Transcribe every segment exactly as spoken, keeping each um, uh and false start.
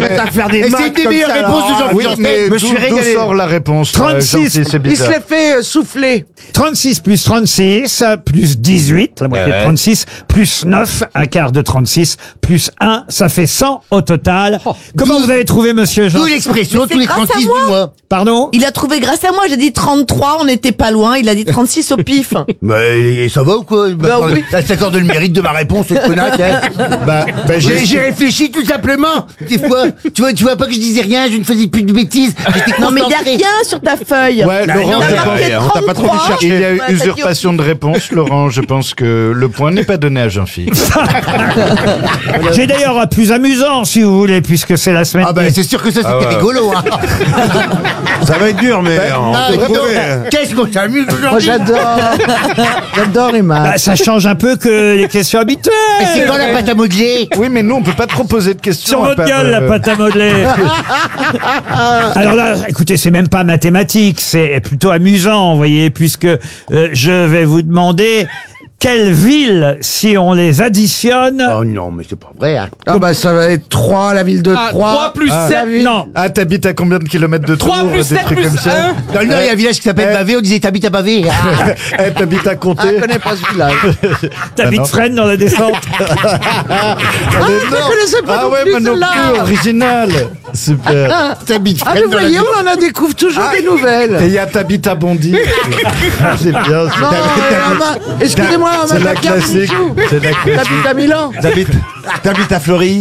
mettre à faire des Et maths c'est une des comme meilleures ça, réponses de alors. Jean-Philippe Oui, Janssen. mais Je me suis d'où- d'où régalé. sort la réponse là, trente-six. Jean-Philippe, c'est Il se bizarre. l'est fait euh, souffler. trente-six plus trente-six, plus dix-huit, la moitié Ouais. de trente-six, plus neuf, un quart de trente-six, plus un, ça fait cent au total. Comment vous avez trouvé, monsieur Jean? D'où l'expression, Mais tous les c'est grâce à trente-six moi. du mois. Pardon? Il a trouvé grâce à moi, j'ai dit trente-trois, on n'était pas loin, il a dit trente-six au pif. Mais ça va ou quoi? Bah oui. Ça s'accorde le mérite de ma réponse, cette connasse, hein. Bah, bah, J'ai j'ai- j'ai réfléchi tout simplement. Des fois, tu vois, tu vois pas que je disais rien, je ne faisais plus de bêtises. J'étais Non mais il n'y a concentré. rien sur ta feuille. Ouais, Bah, Laurent, non, je mais pense- marqué on t'a pas trop trente-trois. cherché. Il y a eu Ouais, t'as dit usurpation de réponse, Laurent. Je pense que le point n'est pas donné à Jean-Philippe. J'ai d'ailleurs un plus amusant, si vous voulez, puisque c'est la semaine. Ah bah c'est sûr que ça c'était Ah ouais. rigolo, hein. Ça va être dur, mais on Ah, peut dis donc, trouver. qu'est-ce qu'on s'amuse Moi, aujourd'hui. j'adore. J'adore les maths. Bah, ça change un peu que les questions habituelles. Et c'est quand la pâte à modeler? Oui, mais nous, on peut pas trop poser de questions. Sur à votre part, gueule, la euh, pâte à modeler. Alors là, écoutez, c'est même pas mathématique, c'est plutôt amusant, vous voyez, puisque euh, je vais vous demander quelles villes, si on les additionne... Oh non, mais c'est pas vrai, hein. Ah bah ça va être trois, la ville de Ah, Troyes. trois plus Ah, sept. la ville- Non, Ah, t'habites à combien de kilomètres de trois Tours, plus des sept trucs plus comme ça un. Dans le Nord, il y a un village qui s'appelle Bavé, on disait t'habites à Bavé. Ah. Eh, t'habites à Comté. Ah, je connais pas ce village. t'habites non. Fresnes dans la descente. Ah, je connaissais pas Ah non ouais, plus moi non celle-là. plus, original. Super. T'habites Ah, Fresnes vous dans la voyez, ville. on en découvre toujours des Et nouvelles. il y a t'habites à Bondy. Ah, c'est bien. Non, euh, on m'a- excusez-moi, on C'est m'a la pas carte classique. Michou. C'est la classique. T'habites à Milan. T'habites, t'habites à Fleury.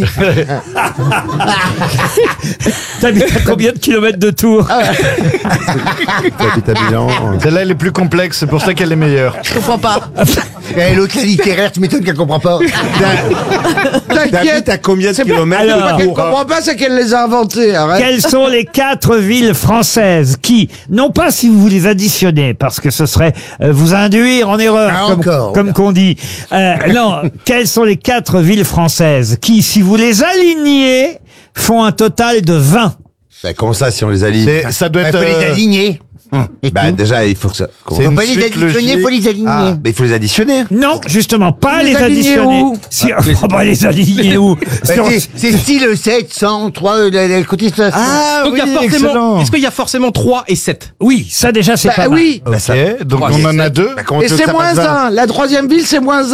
T'habites à combien de kilomètres de Tours? T'habites à Milan. Celle-là, elle est plus complexe, c'est pour ça qu'elle est meilleure. Je comprends pas. Et l'autre, la littéraire, tu m'étonnes qu'elle comprend pas. T'habites T'inquiète. à combien de C'est pas, kilomètres c'est Alors. pas de qu'elle Tours, hein? comprend pas, c'est qu'elle les a inventés. Arrête. Quelles sont les quatre villes françaises qui, non pas si vous les additionnez, parce que ce serait euh, vous induire en erreur, Ah, comme, encore, comme oula. qu'on dit. Euh, non, quelles sont les quatre villes françaises qui, si vous les alignez, font un total de vingt? Bah, comment ça, si on les aligne? C'est- Ça doit Il être. faut les euh, aligner. Et Bah, tout. déjà, il faut que ça. C'est Faut une pas les suite additionner, logique. faut les aligner. Ah, bah, il faut les additionner. Non, justement, pas Les les, aligner additionner. où Si, oh, bah, les aligner où? Bah, Sur- c'est- C'est style sept, cent, trois, le, le côté ça. Ah Donc oui, il y a forcément. excellent. Est-ce qu'il y a forcément trois et sept? Oui, ça déjà c'est Bah pas mal. oui. Ok, donc Trois, on c'est en a sept. deux. Bah, comment Et tu veux c'est que ça moins fasse vingt? un. La troisième ville, c'est moins un.